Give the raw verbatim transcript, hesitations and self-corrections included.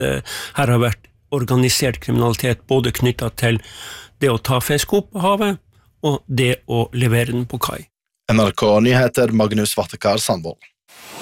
uh, her har vært organisert kriminalitet både knyttet til det å ta fisk opp på havet og det å levere den på kai. N R K-nyheter Magnus Vattekar Sandvold.